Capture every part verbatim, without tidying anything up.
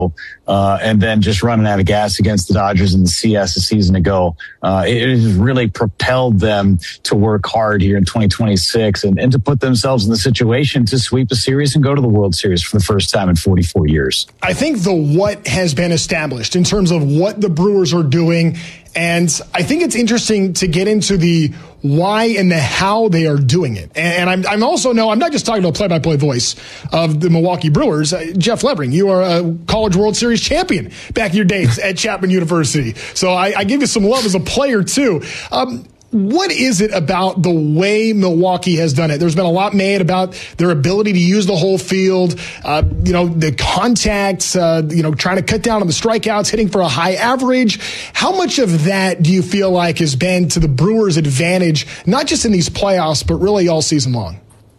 Uh, and then just running out of gas against the Dodgers in the C S a season ago. Uh, it, it has really propelled them to work hard here in twenty twenty-six and, and to put themselves in the situation to sweep the series and go to the World Series for the first time in forty-four years. I think the what has been established in terms of what the Brewers are doing. And I think it's interesting to get into the why and the how they are doing it. And I'm, I'm also no, I'm not just talking about play-by-play voice of the Milwaukee Brewers. Uh, Jeff Levering, you are a College World Series champion back in your days at Chapman University. So I, I give you some love as a player too. Um, What is it about the way Milwaukee has done it? There's been a lot made about their ability to use the whole field, uh, you know, the contacts, uh, you know, trying to cut down on the strikeouts, hitting for a high average. How much of that do you feel like has been to the Brewers' advantage, not just in these playoffs, but really all season long?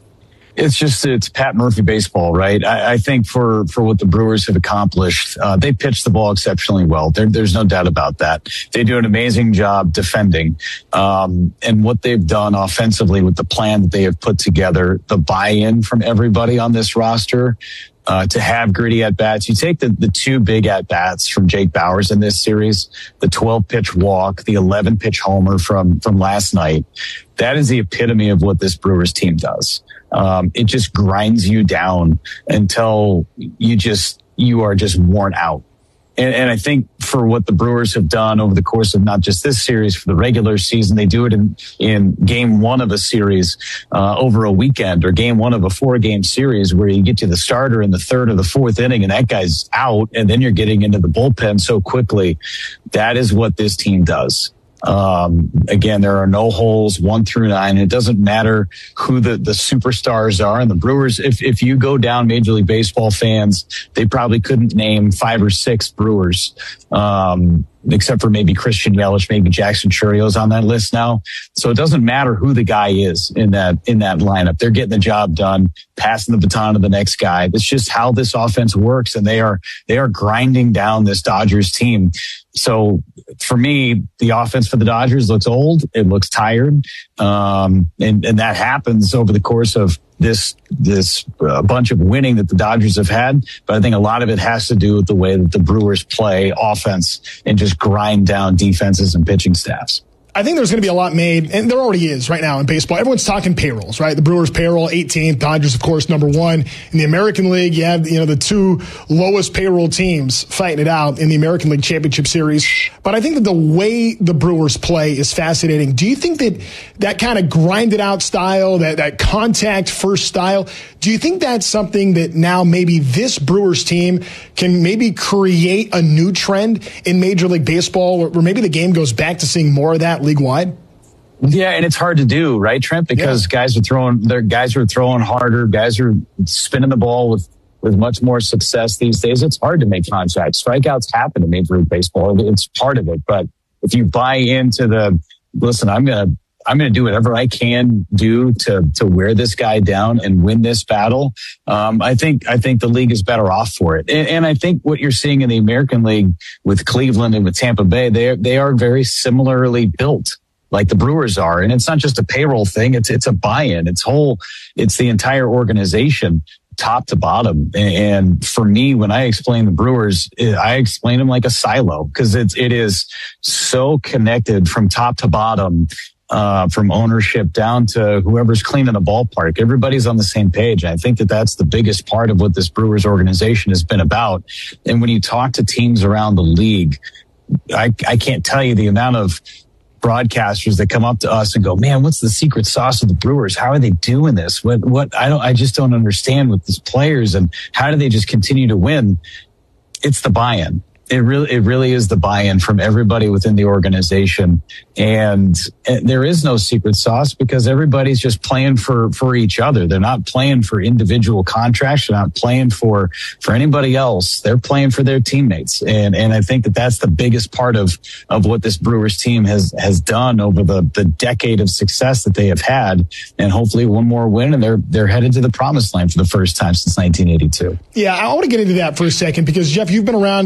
It's just, it's Pat Murphy baseball, right? I, I think for, for what the Brewers have accomplished, uh, they pitch the ball exceptionally well. There, there's no doubt about that. They do an amazing job defending. Um, and what they've done offensively with the plan that they have put together, the buy-in from everybody on this roster, uh, to have gritty at-bats. You take the, the two big at-bats from Jake Bauers in this series, the twelve pitch walk, the eleven pitch homer from, from last night. That is the epitome of what this Brewers team does. Um, it just grinds you down until you just, you are just worn out. And, and I think for what the Brewers have done over the course of not just this series, for the regular season, they do it in, in game one of a series, uh, over a weekend, or game one of a four game series where you get to the starter in the third or the fourth inning and that guy's out. And then you're getting into the bullpen so quickly. That is what this team does. Um, again, there are no holes one through nine. It doesn't matter who the, the superstars are. And the Brewers, if, if you go down Major League Baseball fans, they probably couldn't name five or six Brewers, um, except for maybe Christian Yelich, maybe Jackson Churrio's on that list now. So it doesn't matter who the guy is in that, in that lineup. They're getting the job done, passing the baton to the next guy. That's just how this offense works. And they are, they are grinding down this Dodgers team. So for me, the offense for the Dodgers looks old. It looks tired. Um, and, and that happens over the course of this, this uh, bunch of winning that the Dodgers have had. But I think a lot of it has to do with the way that the Brewers play offense and just grind down defenses and pitching staffs. I think there's going to be a lot made, and there already is right now in baseball. Everyone's talking payrolls, right? The Brewers payroll eighteenth, Dodgers, of course, number one. In the American League, you have, you know, the two lowest payroll teams fighting it out in the American League Championship Series. But I think that the way the Brewers play is fascinating. Do you think that that kind of grinded out style, that, that contact first style, do you think that's something that now maybe this Brewers team can maybe create a new trend in Major League Baseball, or maybe the game goes back to seeing more of that league-wide? Yeah, and it's hard to do, right, Trent? Because yeah. guys are throwing, their guys are throwing harder. Guys are spinning the ball with, with much more success these days. It's hard to make contact. Strikeouts happen in Major League Baseball. It's part of it. But if you buy into the, listen, I'm going to, I'm going to do whatever I can do to, to wear this guy down and win this battle. Um, I think, I think the league is better off for it. And, and I think what you're seeing in the American League with Cleveland and with Tampa Bay, they they are very similarly built, like the Brewers are. And it's not just a payroll thing. It's, it's a buy-in. It's whole, it's the entire organization, top to bottom. And for me, when I explain the Brewers, I explain them like a silo, because it's, it is so connected from top to bottom. Uh, from ownership down to whoever's cleaning the ballpark. Everybody's on the same page. I think that that's the biggest part of what this Brewers organization has been about. And when you talk to teams around the league, I, I can't tell you the amount of broadcasters that come up to us and go, man, what's the secret sauce of the Brewers? How are they doing this? What, what, I don't, I just don't understand with these players, and how do they just continue to win? It's the buy-in. It really, it really is the buy-in from everybody within the organization. And, and there is no secret sauce, because everybody's just playing for, for each other. They're not playing for individual contracts. They're not playing for, for anybody else. They're playing for their teammates. And, and I think that that's the biggest part of, of what this Brewers team has, has done over the, the decade of success that they have had. And hopefully one more win, and they're, they're headed to the promised land for the first time since nineteen eighty-two. Yeah, I want to get into that for a second, because Jeff, you've been around this Milwaukee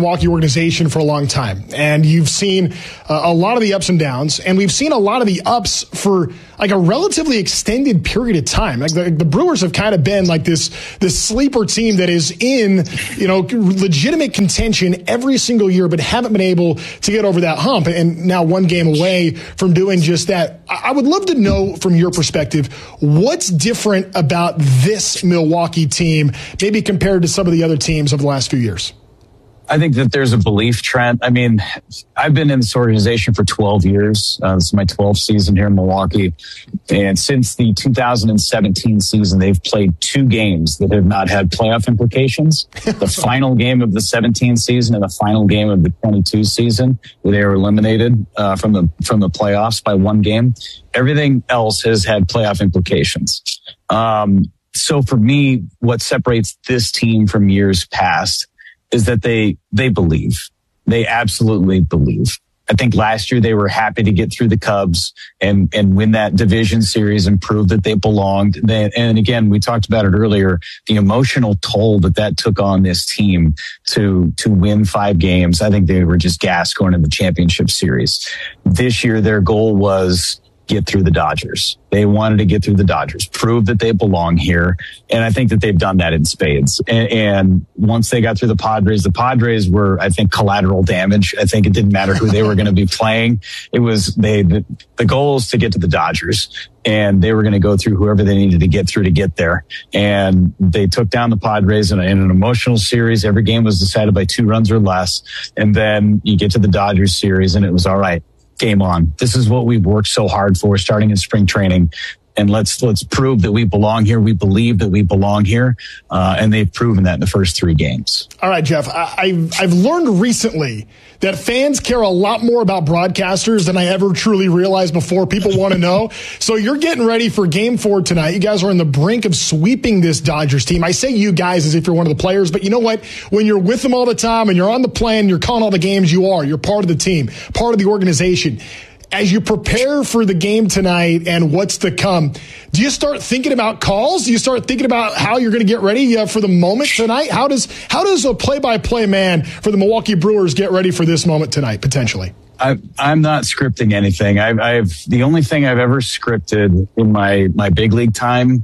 Milwaukee organization for a long time, and you've seen uh, a lot of the ups and downs, and we've seen a lot of the ups for like a relatively extended period of time. Like the, the Brewers have kind of been like this this sleeper team that is in, you know, legitimate contention every single year, but haven't been able to get over that hump, and now one game away from doing just that. I would love to know from your perspective, what's different about this Milwaukee team, maybe compared to some of the other teams of the last few years? I think that there's a belief, Trent. I mean, I've been in this organization for twelve years. Uh, this is my twelfth season here in Milwaukee. And since the two thousand seventeen season, they've played two games that have not had playoff implications. The final game of the seventeen season and the final game of the twenty-two season, where they were eliminated uh, from the from the playoffs by one game. Everything else has had playoff implications. Um, so for me, what separates this team from years past is that they, they believe. They absolutely believe. I think last year they were happy to get through the Cubs and, and win that division series and prove that they belonged. They, and again, we talked about it earlier, the emotional toll that that took on this team to, to win five games. I think they were just gassed going into the championship series. This year, their goal was get through the Dodgers. They wanted to get through the Dodgers, prove that they belong here. And I think that they've done that in spades. And, and once they got through the Padres, the Padres were, I think, collateral damage. I think it didn't matter who they were going to be playing. It was they, the, the goal is to get to the Dodgers, and they were going to go through whoever they needed to get through to get there. And they took down the Padres in, a, in an emotional series. Every game was decided by two runs or less. And then you get to the Dodgers series and it was all right. Game on. This is what we've worked so hard for starting in spring training. And let's, let's prove that we belong here. We believe that we belong here. Uh, and they've proven that in the first three games. All right, Jeff, I, I've, I've learned recently that fans care a lot more about broadcasters than I ever truly realized before. People want to know. So you're getting ready for game four tonight. You guys are on the brink of sweeping this Dodgers team. I say you guys as if you're one of the players, but you know what? When you're with them all the time and you're on the plane, you're calling all the games, you are. You're part of the team, part of the organization. As you prepare for the game tonight and what's to come, do you start thinking about calls? Do you start thinking about how you're going to get ready uh, for the moment tonight? How does how does a play-by-play man for the Milwaukee Brewers get ready for this moment tonight, potentially? I, I'm not scripting anything. I've, I've the only thing I've ever scripted in my my big league time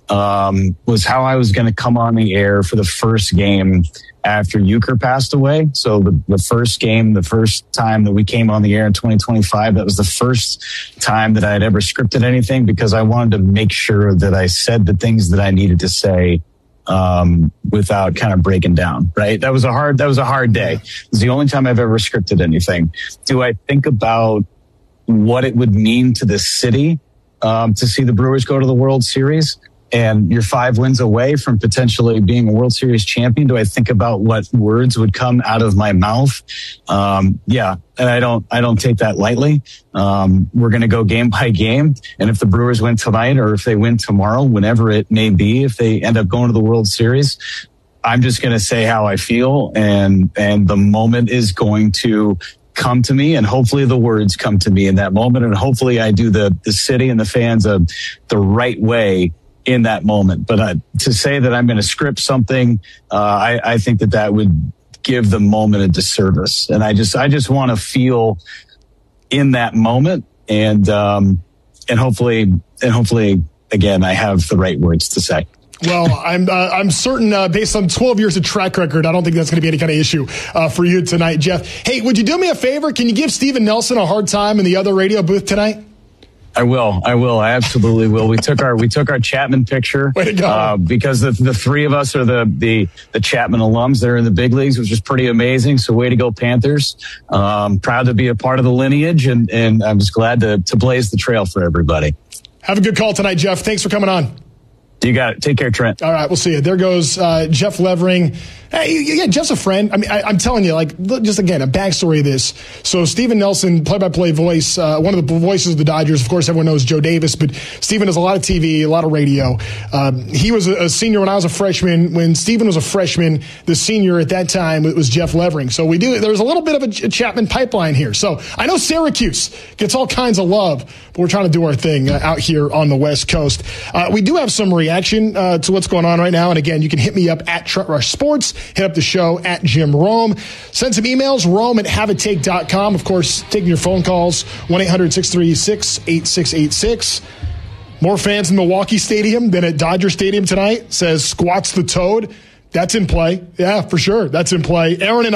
um, was how I was going to come on the air for the first game after Euchre passed away. So the, the first game, the first time that we came on the air in twenty twenty-five, that was the first time that I had ever scripted anything, because I wanted to make sure that I said the things that I needed to say um, without kind of breaking down, right? That was a hard, that was a hard day. It was the only time I've ever scripted anything. Do I think about what it would mean to the city um, to see the Brewers go to the World Series? And you're five wins away from potentially being a World Series champion. Do I think about what words would come out of my mouth? Um, yeah, and I don't, I don't take that lightly. Um, we're going to go game by game. And if the Brewers win tonight, or if they win tomorrow, whenever it may be, if they end up going to the World Series, I'm just going to say how I feel. And, and the moment is going to come to me, and hopefully the words come to me in that moment. And hopefully I do the, the city and the fans uh, the right way in that moment. But uh, to say that I'm going to script something, uh, I, I think that that would give the moment a disservice. And I just, I just want to feel in that moment, and, um, and hopefully, and hopefully again, I have the right words to say. Well, I'm uh, I'm certain uh, based on twelve years of track record, I don't think that's going to be any kind of issue uh, for you tonight, Jeff. Hey, would you do me a favor? Can you give Steven Nelson a hard time in the other radio booth tonight? I will. I will. I absolutely will. We took our we took our Chapman picture Way to go. Uh, because the the three of us are the the the Chapman alums that are in the big leagues, which is pretty amazing. So way to go, Panthers! Um, proud to be a part of the lineage, and and I'm just glad to to blaze the trail for everybody. Have a good call tonight, Jeff. Thanks for coming on. You got it. Take care, Trent. All right, we'll see you. There goes uh, Jeff Levering. Hey, yeah, Jeff's a friend. I mean, I, I'm telling you, like, just again, a backstory of this. So Steven Nelson, play-by-play voice, uh, one of the voices of the Dodgers. Of course, everyone knows Joe Davis, but Steven does a lot of T V, a lot of radio. Um, he was a, a senior when I was a freshman. When Steven was a freshman, the senior at that time it was Jeff Levering. So we do. There's a little bit of a, a Chapman pipeline here. So I know Syracuse gets all kinds of love, but we're trying to do our thing uh, out here on the West Coast. Uh, we do have some reaction uh, to what's going on right now. And again, you can hit me up at Trent Rush Sports. hit up the show at Jim Rome. Send some emails, Rome at have a take dot com. Of course, taking your phone calls, one eight hundred six three six eight six eight six. More fans in Milwaukee Stadium than at Dodger Stadium tonight, says Squats the Toad. That's in play. Yeah, for sure. That's in play. Aaron and